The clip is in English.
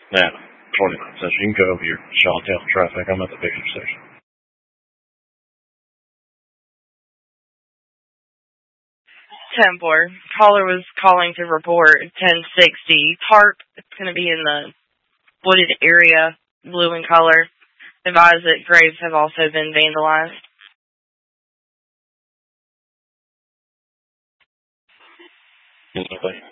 Now, 29 cents. You can go over your Shawtown traffic. I'm at the big intersection. Templar. Caller was calling to report 1060. Tarp. It's going to be in the wooded area, blue in color. Advise that graves have also been vandalized. Lovely.